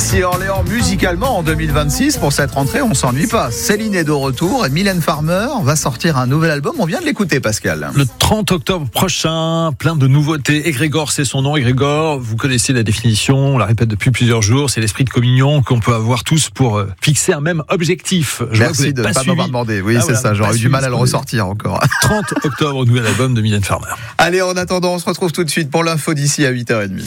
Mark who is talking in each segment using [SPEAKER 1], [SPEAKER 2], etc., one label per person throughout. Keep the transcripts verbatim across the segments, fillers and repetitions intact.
[SPEAKER 1] Ici Orléans, musicalement en deux mille vingt-six, pour cette rentrée, on s'ennuie pas. Céline est de retour et Mylène Farmer va sortir un nouvel album. On vient de l'écouter, Pascal.
[SPEAKER 2] Le trente octobre prochain, plein de nouveautés. Égrégore, c'est son nom. Égrégore, vous connaissez la définition, on la répète depuis plusieurs jours. C'est l'esprit de communion qu'on peut avoir tous pour fixer un même objectif.
[SPEAKER 1] Je Merci de ne pas, pas m'avoir demandé. Oui, ah, c'est voilà, ça. J'aurais eu du mal à le ressortir encore.
[SPEAKER 2] trente octobre, nouvel album de Mylène Farmer.
[SPEAKER 1] Allez, en attendant, on se retrouve tout de suite pour l'info d'ici à huit heures trente.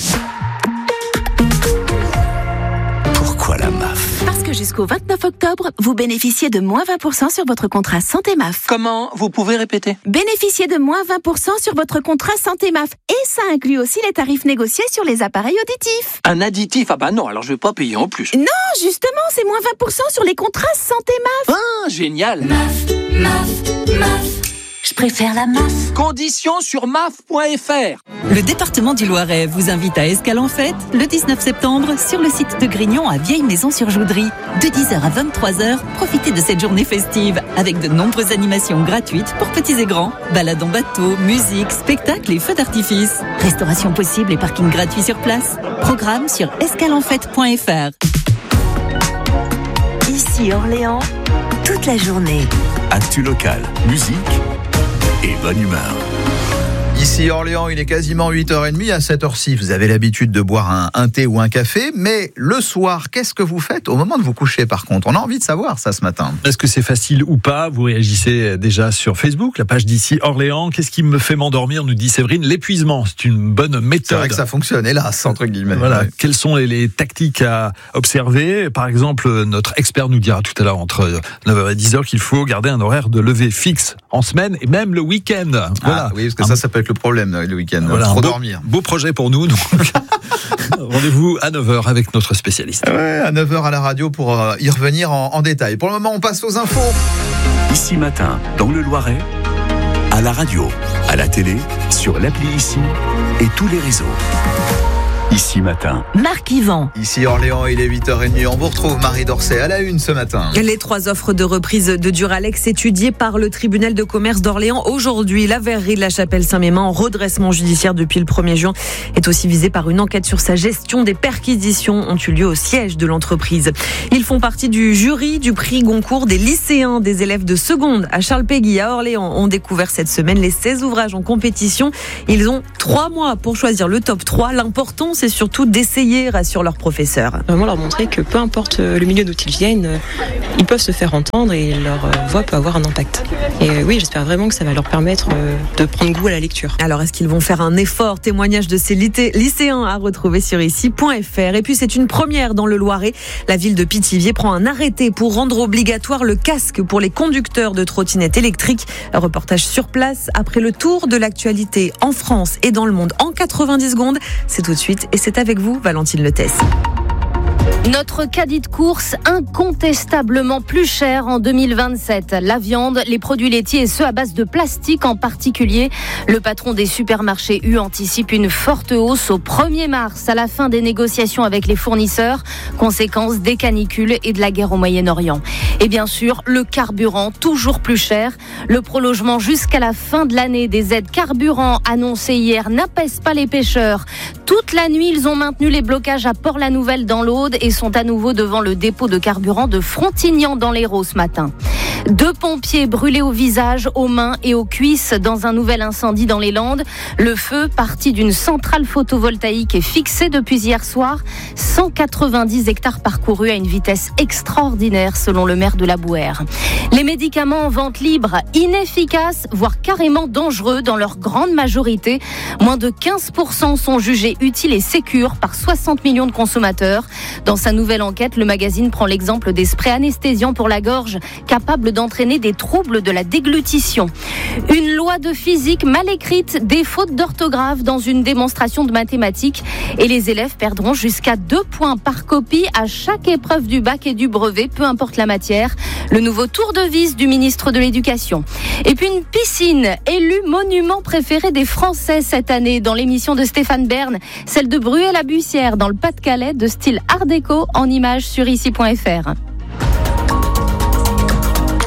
[SPEAKER 3] Pourquoi la M A F ?
[SPEAKER 4] Parce que jusqu'au vingt-neuf octobre, vous bénéficiez de moins vingt pour cent sur votre contrat Santé M A F.
[SPEAKER 5] Comment ? Vous pouvez répéter ?
[SPEAKER 4] Bénéficiez de moins vingt pour cent sur votre contrat Santé M A F. Et ça inclut aussi les tarifs négociés sur les appareils auditifs.
[SPEAKER 5] Un additif ? Ah bah non, alors je vais pas payer en plus.
[SPEAKER 4] Non, justement, c'est moins vingt pour cent sur les contrats Santé M A F.
[SPEAKER 5] Ah, génial !
[SPEAKER 6] M A F, M A F, M A F. Je préfère la M A F.
[SPEAKER 5] Conditions sur M A F point F R.
[SPEAKER 7] Le département du Loiret vous invite à Escale en Fête le dix-neuf septembre sur le site de Grignon à Vieille-Maison-sur-Joudry. De dix heures à vingt-trois heures, profitez de cette journée festive avec de nombreuses animations gratuites pour petits et grands. Balades en bateau, musique, spectacles et feux d'artifice. Restauration possible et parking gratuit sur place. Programme sur escale en fête point F R.
[SPEAKER 8] Ici Orléans, toute la journée.
[SPEAKER 3] Actu locale, musique et bonne humeur.
[SPEAKER 1] Ici Orléans, il est quasiment huit heures trente. À cette heure-ci, vous avez l'habitude de boire un, un thé ou un café. Mais le soir, qu'est-ce que vous faites au moment de vous coucher, par contre ? On a envie de savoir ça ce matin.
[SPEAKER 2] Est-ce que c'est facile ou pas ? Vous réagissez déjà sur Facebook, la page d'Ici Orléans. Qu'est-ce qui me fait m'endormir, nous dit Séverine ? L'épuisement, c'est une bonne méthode.
[SPEAKER 1] C'est vrai que ça fonctionne, hélas, entre guillemets.
[SPEAKER 2] Voilà.
[SPEAKER 1] Ouais.
[SPEAKER 2] Quelles sont les, les tactiques à observer ? Par exemple, notre expert nous dira tout à l'heure entre neuf heures et dix heures qu'il faut garder un horaire de lever fixe en semaine et même le week-end. Voilà.
[SPEAKER 1] Ah, oui, parce que
[SPEAKER 2] un...
[SPEAKER 1] ça, ça peut être le problème le week-end.
[SPEAKER 2] Voilà,
[SPEAKER 1] trop
[SPEAKER 2] un beau,
[SPEAKER 1] dormir.
[SPEAKER 2] Beau projet pour nous. Donc rendez-vous à neuf heures avec notre spécialiste.
[SPEAKER 1] Ouais, à neuf heures à la radio pour euh, y revenir en, en détail. Pour le moment, on passe aux infos.
[SPEAKER 3] Ici matin, dans le Loiret, à la radio, à la télé, sur l'appli Ici et tous les réseaux. Ici matin.
[SPEAKER 8] Marc Yvan.
[SPEAKER 1] Ici Orléans, il est huit heures trente. On vous retrouve Marie Dorcet à la une ce matin.
[SPEAKER 9] Les trois offres de reprise de Duralex étudiées par le tribunal de commerce d'Orléans aujourd'hui. La verrerie de la Chapelle-Saint-Mémin en redressement judiciaire depuis le premier juin est aussi visée par une enquête sur sa gestion. Des perquisitions ont eu lieu au siège de l'entreprise. Ils font partie du jury du prix Goncourt des lycéens. Des élèves de seconde à Charles-Péguy à Orléans ont découvert cette semaine les seize ouvrages en compétition. Ils ont trois mois pour choisir le top trois. L'important, c'est surtout d'essayer, rassurent leurs professeurs.
[SPEAKER 10] Vraiment leur montrer que peu importe le milieu d'où ils viennent, ils peuvent se faire entendre et leur voix peut avoir un impact. Et oui, j'espère vraiment que ça va leur permettre de prendre goût à la lecture.
[SPEAKER 9] Alors, est-ce qu'ils vont faire un effort ? Témoignage de ces lycéens à retrouver sur ici point F R. Et puis, c'est une première dans le Loiret. La ville de Pithiviers prend un arrêté pour rendre obligatoire le casque pour les conducteurs de trottinettes électriques. Un reportage sur place après le tour de l'actualité en France et dans le monde en quatre-vingt-dix secondes. C'est tout de suite et c'est avec vous, Valentine Letès.
[SPEAKER 11] Notre caddie de course incontestablement plus cher en deux mille vingt-sept. La viande, les produits laitiers et ceux à base de plastique en particulier. Le patron des supermarchés U anticipe une forte hausse au premier mars à la fin des négociations avec les fournisseurs. Conséquence des canicules et de la guerre au Moyen-Orient. Et bien sûr, le carburant toujours plus cher. Le prolongement jusqu'à la fin de l'année des aides carburant annoncées hier n'apaise pas les pêcheurs. Toute la nuit, ils ont maintenu les blocages à Port-la-Nouvelle dans l'Aude et sont à nouveau devant le dépôt de carburant de Frontignan dans l'Hérault ce matin. Deux pompiers brûlés au visage, aux mains et aux cuisses dans un nouvel incendie dans les Landes. Le feu, parti d'une centrale photovoltaïque, est fixé depuis hier soir. cent quatre-vingt-dix hectares parcourus à une vitesse extraordinaire selon le maire de la Bouère. Les médicaments en vente libre, inefficaces, voire carrément dangereux dans leur grande majorité. Moins de quinze pour cent sont jugés utiles et sécures par soixante millions de consommateurs. Dans sa nouvelle enquête, le magazine prend l'exemple des sprays anesthésiants pour la gorge, capables d'entraîner des troubles de la déglutition. Une loi de physique mal écrite, des fautes d'orthographe dans une démonstration de mathématiques et les élèves perdront jusqu'à deux points par copie à chaque épreuve du bac et du brevet, peu importe la matière. Le nouveau tour de vis du ministre de l'Éducation. Et puis une piscine, élue monument préféré des Français cette année dans l'émission de Stéphane Bern, celle de Bruay-la-Bussière dans le Pas-de-Calais, de style art déco, en images sur ici point F R.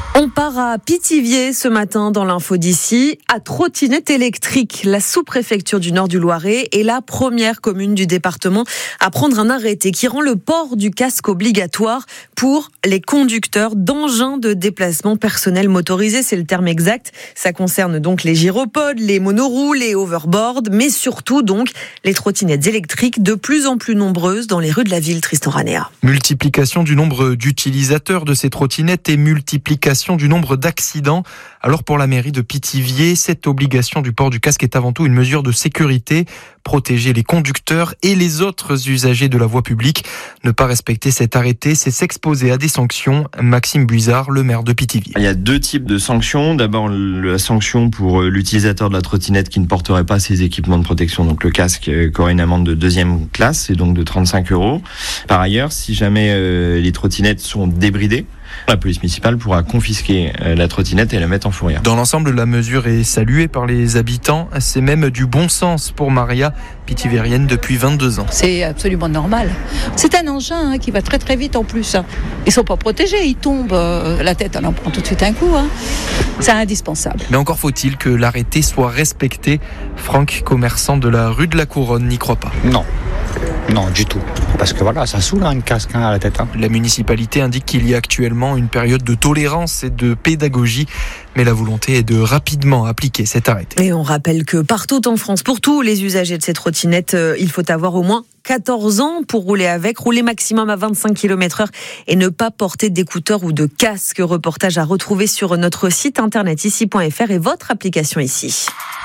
[SPEAKER 9] On part à Pithiviers ce matin dans l'info d'ici, à trottinette électrique. La sous-préfecture du Nord du Loiret est la première commune du département à prendre un arrêté qui rend le port du casque obligatoire pour les conducteurs d'engins de déplacement personnel motorisés. C'est le terme exact. Ça concerne donc les gyropodes, les monoroues, les overboards, mais surtout donc les trottinettes électriques de plus en plus nombreuses dans les rues de la ville. Tristan Ranea.
[SPEAKER 12] Multiplication du nombre d'utilisateurs de ces trottinettes et multiplication du nombre d'accidents. Alors pour la mairie de Pithiviers, cette obligation du port du casque est avant tout une mesure de sécurité, protéger les conducteurs et les autres usagers de la voie publique. Ne pas respecter cet arrêté, c'est s'exposer à des sanctions. Maxime Buizard, le maire de Pithiviers.
[SPEAKER 13] Il y a deux types de sanctions. D'abord, la sanction pour l'utilisateur de la trottinette qui ne porterait pas ses équipements de protection, donc le casque, qui aurait une amende de deuxième classe et donc de trente-cinq euros. Par ailleurs, si jamais euh, les trottinettes sont débridées, la police municipale pourra confisquer la trottinette et la mettre en fourrière.
[SPEAKER 12] Dans l'ensemble, la mesure est saluée par les habitants. C'est même du bon sens pour Maria, pithiviérienne depuis vingt-deux ans.
[SPEAKER 14] C'est absolument normal. C'est un engin hein, qui va très très vite en plus. Ils sont pas protégés, ils tombent, euh, la tête elle en prend tout de suite un coup. Hein. C'est indispensable.
[SPEAKER 12] Mais encore faut-il que l'arrêté soit respecté. Franck, commerçant de la rue de la Couronne, n'y croit pas.
[SPEAKER 15] Non. Non, du tout. Parce que voilà, ça saoule un casque hein, à la tête. Hein.
[SPEAKER 12] La municipalité indique qu'il y a actuellement une période de tolérance et de pédagogie, mais la volonté est de rapidement appliquer cet arrêté.
[SPEAKER 9] Et on rappelle que partout en France, pour tous les usagers de ces trottinettes, euh, il faut avoir au moins quatorze ans pour rouler avec, rouler maximum à vingt-cinq kilomètres heure et ne pas porter d'écouteurs ou de casque. Reportage à retrouver sur notre site internet ici point f r et votre application ici.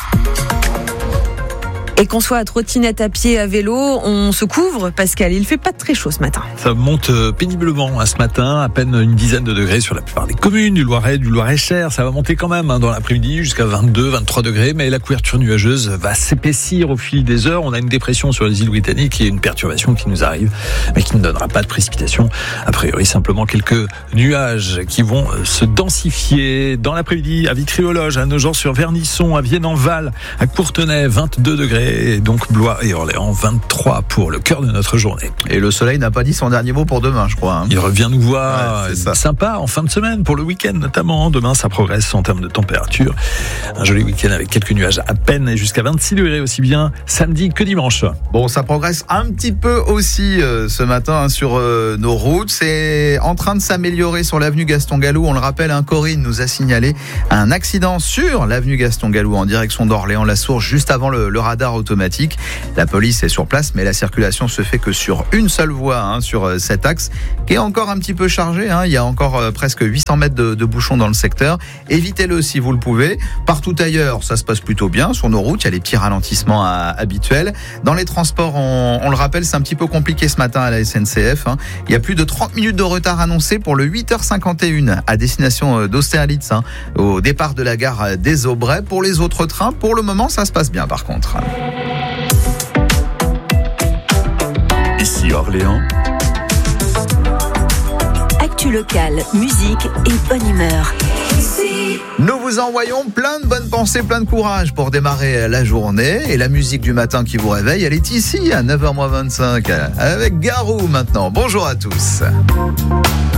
[SPEAKER 9] Et qu'on soit à trottinette, à pied, à vélo, on se couvre, Pascal. Il fait pas très chaud ce matin.
[SPEAKER 2] Ça monte péniblement hein, ce matin, à peine une dizaine de degrés sur la plupart des communes du Loiret, du Loiret-Cher. Ça va monter quand même hein, dans l'après-midi jusqu'à vingt-deux, vingt-trois degrés, mais la couverture nuageuse va s'épaissir au fil des heures. On a une dépression sur les îles britanniques et une perturbation qui nous arrive, mais qui ne donnera pas de précipitations. A priori, simplement quelques nuages qui vont se densifier dans l'après-midi à Vitry-aux-Loges, à Nogent-sur-Vernisson, à Vienne-en-Val, à Courtenay, vingt-deux degrés. Et donc Blois et Orléans, vingt-trois pour le cœur de notre journée.
[SPEAKER 1] Et le soleil n'a pas dit son dernier mot pour demain, je crois. Hein.
[SPEAKER 2] Il revient nous voir,
[SPEAKER 1] ouais, c'est
[SPEAKER 2] sympa en fin de semaine, pour le week-end notamment. Demain, ça progresse en termes de température. Un joli week-end avec quelques nuages à peine et jusqu'à vingt-six degrés aussi bien samedi que dimanche.
[SPEAKER 1] Bon, ça progresse un petit peu aussi euh, ce matin hein, sur euh, nos routes. C'est en train de s'améliorer sur l'avenue Gaston-Gallou. On le rappelle, hein, Corinne nous a signalé un accident sur l'avenue Gaston-Gallou en direction d'Orléans-la-Source juste avant le, le radar automatique. La police est sur place, mais la circulation se fait que sur une seule voie, hein, sur cet axe, qui est encore un petit peu chargé. Hein. Il y a encore euh, presque huit cents mètres de, de bouchons dans le secteur. Évitez-le si vous le pouvez. Partout ailleurs, ça se passe plutôt bien. Sur nos routes, il y a les petits ralentissements à, habituels. Dans les transports, on, on le rappelle, c'est un petit peu compliqué ce matin à la S N C F. Hein. Il y a plus de trente minutes de retard annoncé pour le huit heures cinquante et une à destination d'Austerlitz, hein, au départ de la gare des Aubrais. Pour les autres trains, pour le moment, ça se passe bien par contre.
[SPEAKER 3] Ici Orléans.
[SPEAKER 8] Actu locale, musique et bonne humeur.
[SPEAKER 1] Nous vous envoyons plein de bonnes pensées, plein de courage pour démarrer la journée. Et la musique du matin qui vous réveille, elle est ici à neuf heures moins vingt-cinq avec Garou maintenant. Bonjour à tous.